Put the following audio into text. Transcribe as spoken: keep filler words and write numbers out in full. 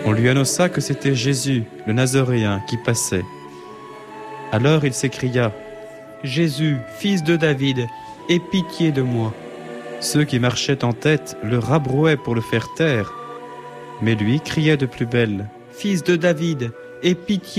On lui annonça que c'était Jésus, le Nazoréen, qui passait. Alors il s'écria : « Jésus, fils de David, aie pitié de moi. » Ceux qui marchaient en tête le rabrouaient pour le faire taire, mais lui criait de plus belle : « Fils de David, aie pitié de moi. »